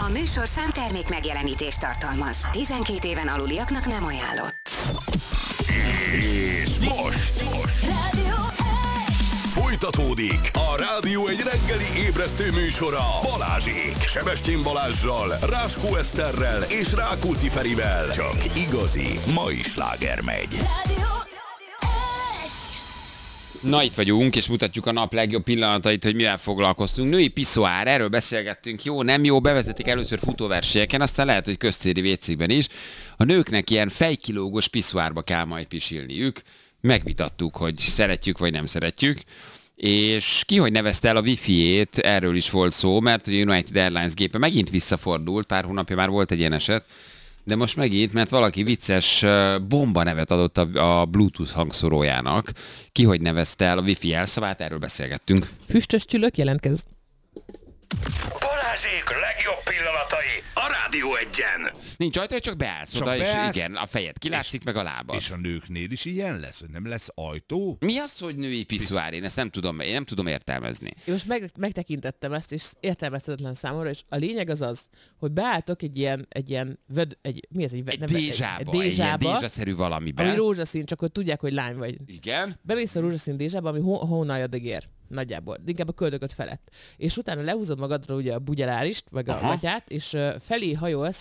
A műsorszám termék megjelenítést tartalmaz. 12 éven aluliaknak nem ajánlott. És most Rádió folytatódik a Rádió egy reggeli ébresztő műsora Balázsék. Sebestyén Balázssal, Ráskó Eszterrel és Rákóczi Ferivel. Csak igazi mai sláger megy. Rádió. Na, itt vagyunk, és mutatjuk a nap legjobb pillanatait, hogy mivel foglalkoztunk. Női piszoár, erről beszélgettünk. Jó, nem jó, bevezetik először futóversenyeken, aztán lehet, hogy köztéri WC-ben is. A nőknek ilyen fejkilógos piszoárba kell majd pisilniük. Megvitattuk, hogy szeretjük vagy nem szeretjük. És ki hogy nevezte el a Wi-Fi-ét, erről is volt szó, mert a United Airlines gépe megint visszafordult, pár hónapja már volt egy ilyen eset, de most megint, mert valaki vicces bomba nevet adott a Bluetooth hangszorójának. Ki hogy nevezte el a Wi-Fi jelszavát, erről beszélgettünk. Füstös csülök jelentkezz. Balázsék legjobb pillanatai a Rádió 1-en. Nincs ajtó, csak beállsz Csak oda, beállsz, és igen, a fejed kilátszik, meg a lábad. És a nőknél is ilyen lesz, hogy nem lesz ajtó? Mi az, hogy női piszoár? Én ezt nem tudom értelmezni. Én most megtekintettem ezt, és értelmezhetetlen számomra, és a lényeg az, hogy beálltok egy ilyen mi ez? Egy dézsába, egy ilyen dézsaszerű valamiben. ami rózsaszín, csak hogy tudják, hogy lány vagy. Igen. Bemész a rózsaszín dézsába, ami hónaljadig ér. Nagyjából, inkább a köldököt felett. És utána lehúzod magadra ugye a bugyelárist, meg a gatyát, és felé hajolsz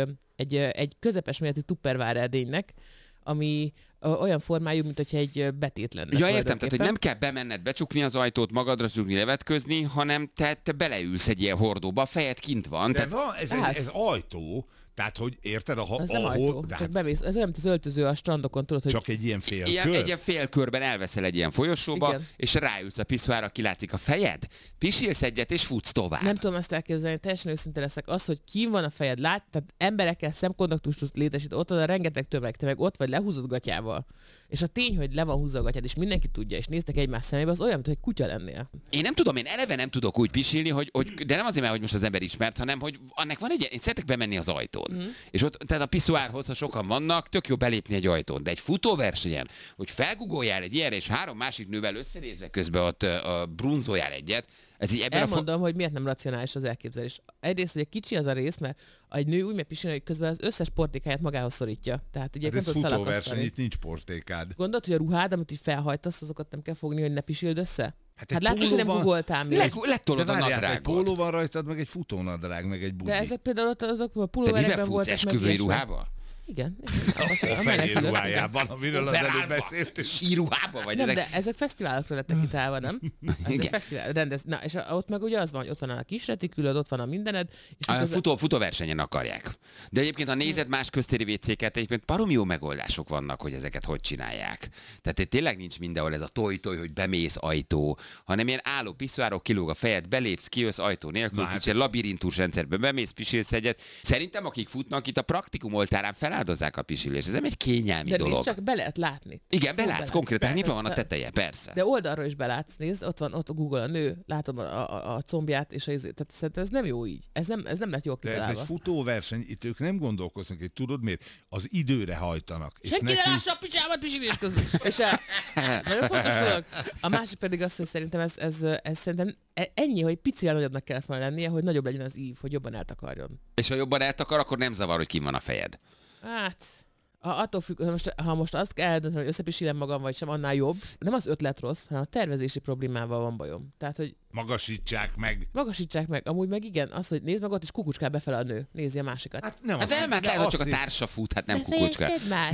egy közepes méretű tupperware edénynek, ami olyan formájú, mint hogyha egy betét lenne. Ja, értem, tehát hogy nem kell bemenned, becsukni az ajtót, magadra csukni, levetközni, hanem te beleülsz egy ilyen hordóba, a fejed kint van. De van, ez ajtó, tehát hogy érted, ez nem ajtó, csak bemész, ez olyan, mint az öltöző a strandokon, tudod, hogy... Csak egy ilyen félkör? Egy ilyen félkörben elveszel egy ilyen folyosóba, igen. És ráülsz a piszoárra, kilátszik a fejed, pisilsz egyet, és futsz tovább. Nem tudom ezt elképzelni, teljesen őszinte leszek. Az, hogy kín van a fejed, tehát emberekkel szemkontaktust létesít, ott van a rengeteg tömeg, te meg ott vagy lehúzott gatyával. És a tény, hogy le van húzva a gatyád, és mindenki tudja, és néztek egymás szemébe, az olyan, mint hogy kutyha lennél. Én nem tudom, én eleve nem tudok úgy pisilni, de nem azért, mert hogy most az ember ismert, hanem hogy annak van én szeretek bemenni az ajtón. És ott, tehát a piszoárhoz, ha sokan vannak, tök jó belépni egy ajtón. De egy futóversenyen, hogy felguggoljál egy ilyenre, és 3 másik nővel összenézve közben ott brunzoljál egyet, ez így ebben elmondom, hogy miért nem racionális az elképzelés. Egyrészt, hogy kicsi az a rész, mert egy nő úgy megy pisilni, hogy közben az összes portékáját magához szorítja. Tehát ugye Hát ez futóverseny, itt nincs portékád. Gondolod, hogy a ruhád, amit így felhajtasz, azokat nem kell fogni, hogy ne pisild össze? Hát látszik, hogy nem googoltál még. Letolod a egy nadrágot. póló van rajtad, meg egy futónadrág, meg egy bugyi. De ezek például azok a Te pulóverekben mivel futsz, voltak meg esküvői ilyesmi. ruhával? Igen. A fehér ruhájában, amiről az előbb beszéltünk. Síruhában vagy Nem, ezek? de ezek fesztiválokra lettek kitálva, nem? Igen. Ezek fesztivál, na, és ott meg ugye az van, hogy ott van a kis retikülöd, ott van a mindened. És Futóversenyen akarják. De egyébként, ha nézed más köztéri WC-ket, egyébként baromi jó megoldások vannak, hogy ezeket hogy csinálják. Tehát itt tényleg nincs mindenhol ez a toj-toj, hogy bemész ajtó, hanem ilyen álló piszoárok, kilóg a fejed, belépsz, kijössz ajtó nélkül, kicsit labirintus rendszerben bemész, pisilsz egyet. Szerintem, akik futnak itt a praktikum oltárán feláldozzák a pisilést. Ez nem egy kényelmi de dolog. nézd, csak be lehet látni. Igen, belátsz konkrétan, nyitva van a teteje, persze. De oldalról is belátsz, nézd, ott a Google a nő, látom a combját, és tehát szerintem ez nem jó így. Ez nem lett jól De kitalálva. ez egy futóverseny, itt ők nem gondolkoznak, hogy tudod miért? Az időre hajtanak. Senki ne lássa a picsámat pisilés közben. És nagyon fontos dolog. A másik pedig az, hogy szerintem ez szerintem ennyi, hogy picivel nagyobbnak kellett volna lennie, hogy nagyobb legyen az ív, hogy jobban eltakarjon. És ha jobban eltakar, akkor nem zavar, hogy kim van a fejed. Hát, attól függ, ha most azt kell eldönteni, hogy összepisilem magam, vagy sem, annál jobb. Nem az ötlet rossz, hanem a tervezési problémával van bajom. Tehát, hogy Magasítsák meg. Amúgy meg igen, az, hogy nézd meg ott, és kukucskál befele a nő. Nézi a másikat. Hát nem, Hát nem, mert lehet, hogy csak a társa fut, hát nem kukucska.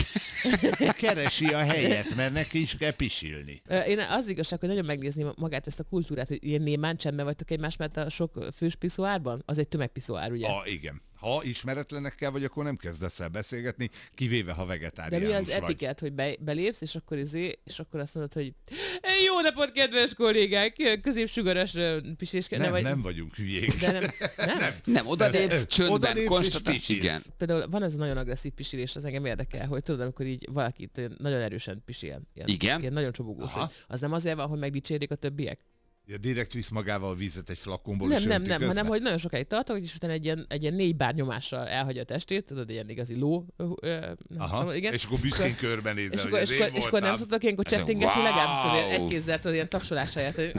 Keresi a helyet, mert neki is kell pisilni. Én az igazság, hogy nagyon megnézni magát ezt a kultúrát, hogy ilyen némán csendben vagytok egymás mellett a sok fős piszoárban. Az egy tömegpiszoár, ugye? Igen. Ha ismeretlenekkel vagy, akkor nem kezdesz el beszélgetni, kivéve ha vegetáriánus vagy. De mi az vagy. etikett, hogy belépsz, és akkor azt mondod, hogy jó napot, kedves kollégák, középsugaras pisilés kell. Nem vagyunk hülyék. De Nem, odalépsz, csöndben, Odalépsz és konstatálsz. pisilsz. Igen. Például van ez a nagyon agresszív pisilés, az engem érdekel, hogy tudod, amikor így valakit nagyon erősen pisil. Igen? Ilyen nagyon csobogós. Az nem azért van, hogy megdicsérjék a többiek? Ja, direkt visz magával vizet egy flakonból, Nem, és nem, önti nem, közben? hanem hogy nagyon sokáig tartok, és utána egy ilyen 4 bár nyomással elhagyja a testét, tudod, ilyen igazi ló. Aha, igen. és akkor büszkén körbenézel, És hogy akkor, ez én és akkor nem voltam. szoktak ilyenkor Ez csettingetni, wow. legalább tudod, egy kézzel tudod, ilyen tapsolás helyett, hogy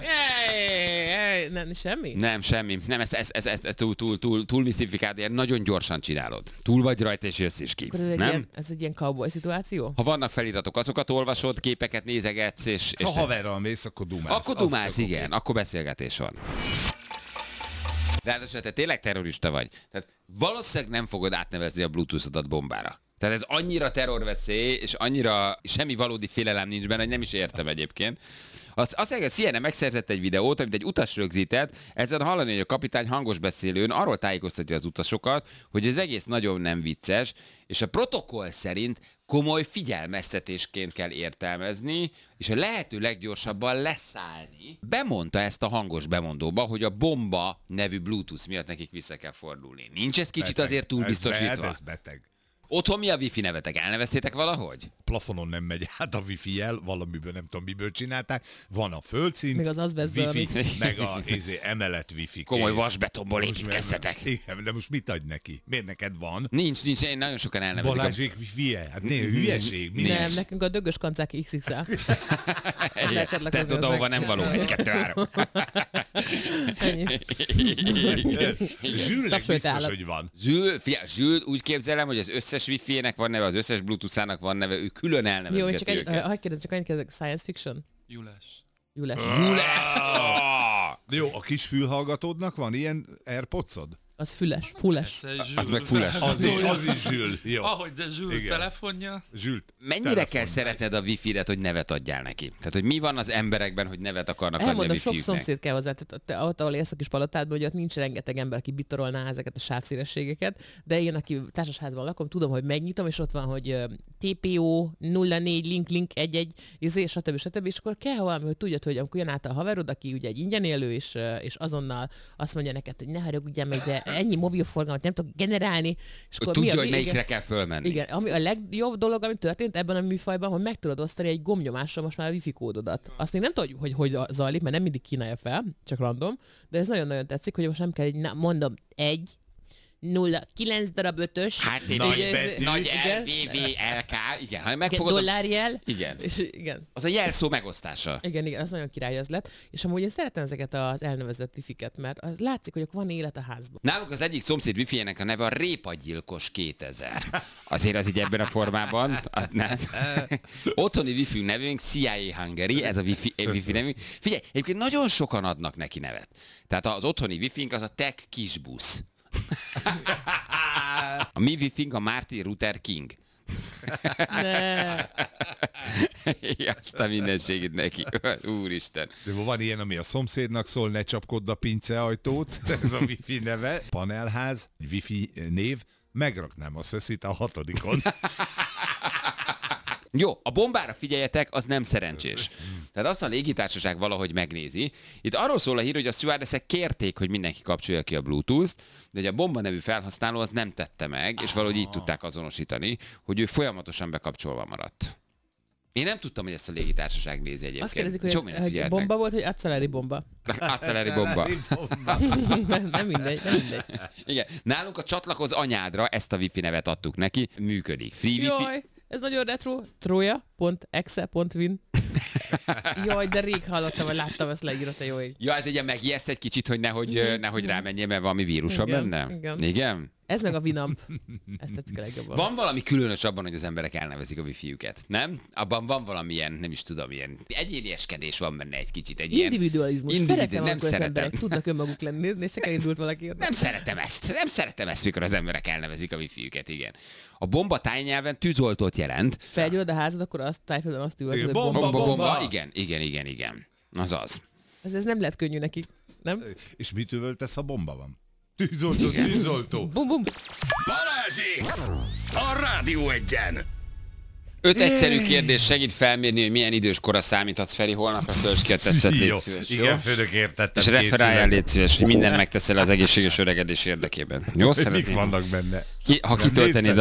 nem, semmi? Nem, semmi. Nem, ez túl misztifikált, ilyen nagyon gyorsan csinálod. Túl vagy rajta, és jössz is ki. Akkor Nem? ez egy ilyen cowboy szituáció? Ha vannak feliratok, azokat olvasod, képeket nézegetsz, és Ha haverral mész, akkor dumálsz. akkor dumálsz, igen, akkor beszélgetés van. Ráadásul te tényleg terrorista vagy. Tehát valószínűleg nem fogod átnevezni a Bluetooth-odat bombára. Tehát ez annyira terrorveszély, és annyira semmi valódi félelem nincs benne, hogy nem is értem egyébként. Azt mondja, a CNN megszerzett egy videót, amit egy utas rögzített, ezen hallani, hogy a kapitány hangos beszélőn arról tájékoztatja az utasokat, hogy ez egész nagyon nem vicces, és a protokoll szerint komoly figyelmeztetésként kell értelmezni, és a lehető leggyorsabban leszállni. Bemondta ezt a hangos bemondóba, hogy a bomba nevű Bluetooth miatt nekik vissza kell fordulni. Nincs ez kicsit azért túl biztosítva? Ez beteg. Otthon mi a wifi nevetek? Elneveztétek valahogy? Plafonon nem megy át a wifi jel, valamiből nem tudom miből csinálták. Van a földszint, Meg az azbesztből, wifi, meg a emelet wifi. Komoly kész. vasbetonból Most építkezzetek. Igen, de most mit adj neki? Miért neked van? Nincs, én nagyon sokan elnevezik. Balázsék wifi-je? Hát hülyeség. Mi? Nem, nekünk a dögös kancák XXL. Lehet csatlakozni Tedd oda, ahova nem való. 1, 2, 3. Ennyi. Zsülnek Tapsolt biztos, állat. hogy van. Zsül, úgy képzelem, hogy az összes wifi-nek van neve, az összes Bluetooth-ának van neve, ő külön Jó, én elnevezgeti őket. hagyj kérdezzek, science fiction? Julás. Julás. Jó, a kis fülhallgatódnak van ilyen AirPods-od? Az füles, fulles. Az meg fulles. Az is Zsül. Jó. Ahogy de Zsül Igen. telefonja. Zsült. Mennyire kell szeretned a wifi-et, hogy nevet adjál neki? Tehát, hogy mi van az emberekben, hogy nevet akarnak adni a Elmondom, sok wifi-jüknek? szomszéd kell hozzá, tehát te ott, ahol élsz a kis palotádban, hogy ott nincs rengeteg ember, aki bitorolná ezeket a sávszélességeket, de én, aki társasházban lakom, tudom, hogy megnyitom, és ott van, hogy TPO 04 link 11, stb. És akkor kell valami, hogy tudjad, hogy amikor jön át a haverod, aki ugye egy ingyen élő, és azonnal azt mondja neked, hogy ne haragudjál meg, de ennyi mobilforgalmat nem tudok generálni. És Hogy akkor tudja, hogy igen, melyikre kell fölmenni. igen, ami a legjobb dolog, ami történt ebben a műfajban, hogy meg tudod osztani egy gombnyomással most már a wifi kódodat. Azt még nem tudod, hogy zajlik, mert nem mindig kínálja fel, csak random, de ez nagyon-nagyon tetszik, hogy most nem kell, mondom, 9 darab 5-ös. Hát Nagy betű. nagy Igen. LVVLK, igen, hanem Igen, megfogod dollárjel. Igen. És igen. Az a jelszó megosztása. Igen, az nagyon király az lett. És amúgy én szeretem ezeket az elnevezett wifi-ket, mert az látszik, hogy van élet a házban. Nálunk az egyik szomszéd wifi-nek a neve a Répagyilkos 2000. Azért az így ebben a formában. Otthoni wifi nevünk CIA Hungary, ez a wifi nevünk. Figyelj, egyébként nagyon sokan adnak neki nevet. Tehát az otthoni wifi-nk az a Tech Kisbusz. A mi wifi-nk a Martin Luther King. Azt a mindenségét neki. Úristen. De van ilyen, ami a szomszédnak szól, ne csapkodd a pinceajtót, ez a wifi neve. Panelház, egy wifi név, megraknám a szöszit a 6-on. Jó, a bombára figyeljetek, az nem szerencsés. Tehát azt a légitársaság valahogy megnézi. Itt arról szól a hír, hogy a stewardessek kérték, hogy mindenki kapcsolja ki a Bluetooth-t, de hogy a bomba nevű felhasználó az nem tette meg, és valahogy így tudták azonosítani, hogy ő folyamatosan bekapcsolva maradt. Én nem tudtam, hogy ezt a légitársaság nézi egyébként. Azt kérdezik, Sok mindent hogy figyeltek. bomba volt, hogy acceleri bomba. Acceleri bomba. nem mindegy. Igen. Nálunk a csatlakoz anyádra ezt a wifi nevet adtuk neki. Működik. Free wifi. Jaj, ez nagyon retro. Troja.exe.win. Jaj, de rég hallottam, vagy láttam ezt leírott a jó ég. Ja, ez egy megijeszt egy kicsit, hogy nehogy rámenjél, mert valami vírus van Igen, benne? igen. Igen? Ez meg a Winamp. Ezt tetszik a legjobban. Van valami különös abban, hogy az emberek elnevezik a wifi-üket, nem? Abban van valamilyen, nem is tudom, ilyen egyénieskedés van benne egy kicsit. Egy Individualizmus. Szeretem, nem amikor az szeretem. emberek tudnak önmaguk lenni, és csak elindult valaki. Nem szeretem ezt, mikor az emberek elnevezik a wifi-üket, igen. A bomba tájnyelven tűzoltót jelent. Felgyűlöd a házad, akkor azt tájföldön azt üvölt, hogy Bomba, Bomba. Igen. Azaz. Ez nem lett könnyű nekik, nem? És mit üvöltesz, ha bomba van? Tűzoltó. Bum, bum. Balázsék! A Rádió Egyen! 5 egyszerű kérdés segít felmérni, hogy milyen időskorra számíthatsz, Feri, holnapra töltsd ki a tesztet, légy Jó, szíves. igen, főnök értettem. És referáljál, légy szíves, hogy mindent megteszel az egészséges öregedés érdekében. Jó, Mik szeretném. vannak benne? Ha kitöltenéd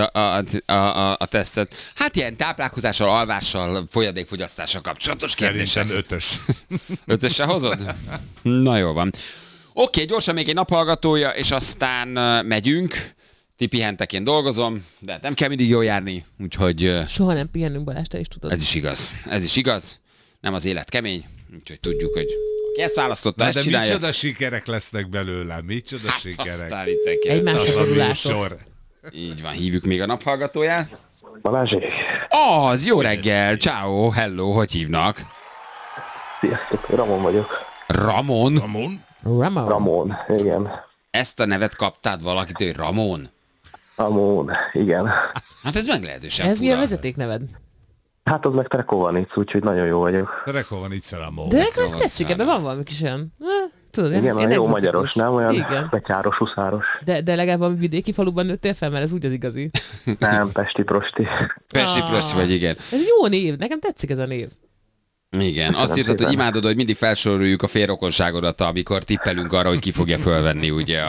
a tesztet. Hát ilyen táplálkozással, alvással, folyadékfogyasztással kapcsolatos kérdések. Szerintem 5-ös. 5-ösre hozod? Na jó van. Oké, gyorsan még egy naphallgatója, és aztán megyünk. Ti pihentek, én dolgozom, de nem kell mindig jól járni, úgyhogy... Soha nem pihenünk, Balázs, te is tudod. Ez is igaz. Nem az élet kemény, úgyhogy tudjuk, hogy aki ezt választotta, ezt De csinálja. micsoda sikerek lesznek belőle, micsoda sikerek. Aztán itt Egymásra Az a gurulások. műsor. Így van, hívjuk még a naphallgatóját. Balázsék, Az, jó reggel, ciao, hello, hogy hívnak? sziasztok, Ramon vagyok. Ramon? Ramon? Ramon, igen. Ezt a nevet kaptád valakitől, hogy Ramon? Ramon, igen. Hát ez meglehetősen Ez mi a fura. vezetékneved? Hát az meg Trekovanicz, úgyhogy nagyon jó vagyok. Rekol van itt Ramon. De nekem ezt van tetszik, szára. ebben van valami kis olyan... Tudod, Igen, olyan jó egzotikus. magyaros, nem? Olyan Igen. betyáros, huszáros. De legalább valami vidéki faluban nőttél fel, mert ez úgy az igazi. Nem, pesti prosti. Pesti prosti vagy, igen. Ez jó név, nekem tetszik ez a név. Igen, azt írtad, hogy imádod, hogy mindig felsoroljuk a félrokonságodat, amikor tippelünk arra, hogy ki fogja fölvenni ugye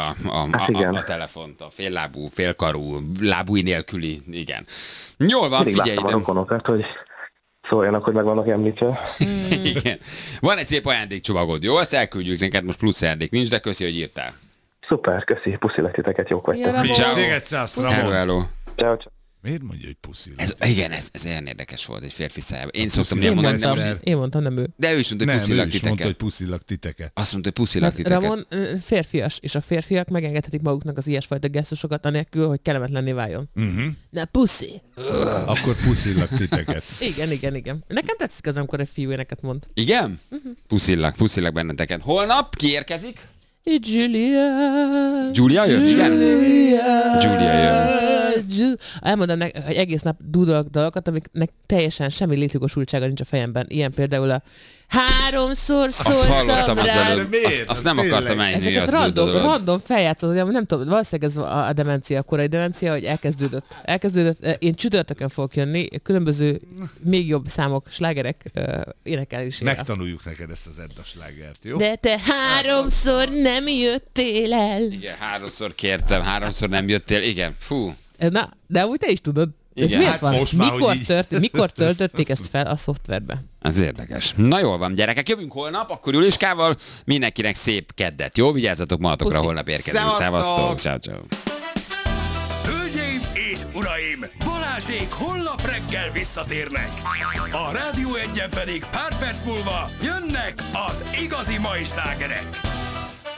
a telefont, a féllábú, félkarú, lábúj nélküli, igen. Jól van, Mindig figyelj láttam a ide. rokonokat, hogy szóljanak, hogy meg vannak említve. Igen. Van egy szép ajándékcsomagod, jó? Ezt elküldjük neked, most plusz ajándék nincs, de köszi, hogy írtál. Szuper, köszi, puszilek titeket, jók Ja, vagytok. Ramon. Ciao. Téged szállsz, Hello, Ramon. hello. Ciao, ciao. Miért mondja, hogy puszi? Igen, ez olyan érdekes volt, egy férfi szájában. Én szoktam Puszi ilyen mondani, Lester. nem, Én mondtam, nem ő. de ő is mondta, hogy Nem, puszilak ő is mondta, titeket. hogy puszilak titeket. Azt mondta, hogy puszilak Hát titeket. Ramon férfias, és a férfiak megengedhetik maguknak az ilyesfajta gesztusokat anélkül, hogy kellemetlenné váljon. Na, puszi! Akkor puszilak titeket. Igen. Nekem tetszik az, amikor egy fiú éneket mond. Igen? Puszillak benneteket. Holnap ki érkezik? Julia. Julia jön? Igen? Julia jön. Elmondom hogy egész nap dudolok dalokat, amiknek teljesen semmi létjogosultsága nincs a fejemben. Ilyen például a háromszor Azt hallottam szóltam az rád. előbb. Miért? Azt Az nem akartam tényleg. ejteni. Ezeket random feljátszott, hogy nem tudom, valószínűleg ez a demencia, a korai demencia, hogy elkezdődött. Én csütörtökön fogok jönni, különböző még jobb számok, slágerek énekelésére. Megtanuljuk neked ezt az Edda slágert, jó? De te háromszor nem jöttél el. Igen, 3-szor kértem, 3-szor nem jöttél. Igen, fú. Na, de úgy te is tudod. Ez Igen, miért hát van? most már, hogy így. Mikor töltötték ezt fel a szoftverbe? Ez érdekes. Na jól van, gyerekek, jövünk holnap, akkor Juliskával. Mindenkinek szép keddet, jó? Vigyázzatok magatokra, Puszi. holnap érkezünk. Szevasztok! Szevasztok! Ciao, ciao. Hölgyeim és uraim, Balázsék holnap reggel visszatérnek. A Rádió Egyen pedig pár perc múlva jönnek az igazi mai slágerek.